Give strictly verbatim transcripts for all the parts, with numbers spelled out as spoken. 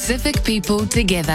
Pacific people together.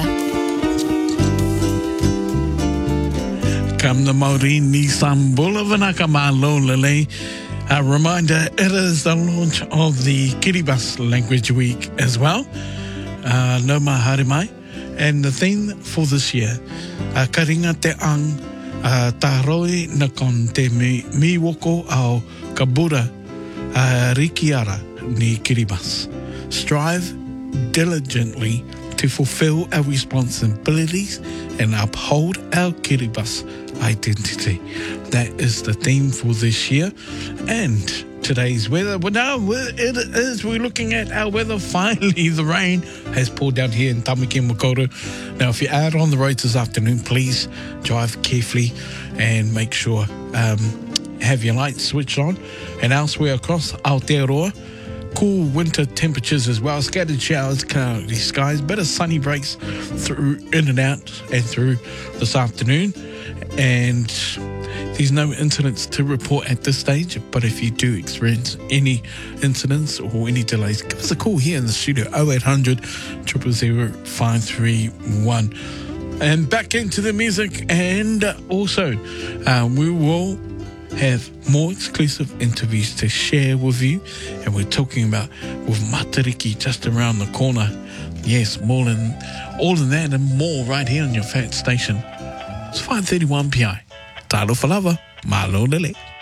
Come the Maori Nissan Boulevard, Malo Lele. A reminder, it is the launch of the Kiribati Language Week as well. Uh, no mahare mai. And the theme for this year, uh, Karinga te ang, uh, Taroi na kon te mi, mi woko au kabura uh, rikiara ni Kiribati. Strive diligently to fulfill our responsibilities and uphold our Kiribati identity. That is the theme for this year. And today's weather, well, now it is, we're looking at our weather. Finally, the rain has poured down here in Tamaki Makaurau. Now, if you're out on the roads this afternoon, please drive carefully and make sure um, have your lights switched on. And elsewhere across Aotearoa, cool winter temperatures as well. Scattered showers, cloudy skies, bit of sunny breaks through in and out and through this afternoon. And there's no incidents to report at this stage, but if you do experience any incidents or any delays, give us a call here in the studio, oh eight hundred, zero zero zero, five three one. And back into the music, and also uh, we will have more exclusive interviews to share with you, and we're talking about with Matariki just around the corner. Yes, more than all of that and more right here on your fat station. It's five thirty-one p m. Talo Falava, Malo Lele.